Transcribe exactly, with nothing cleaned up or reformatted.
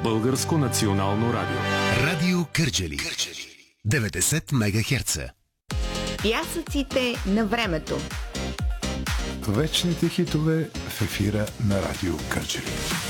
Българско национално радио. Радио Кърджали. деветдесет мегахерца. Пясъците на времето. Вечните хитове в ефира на Радио Кърджали.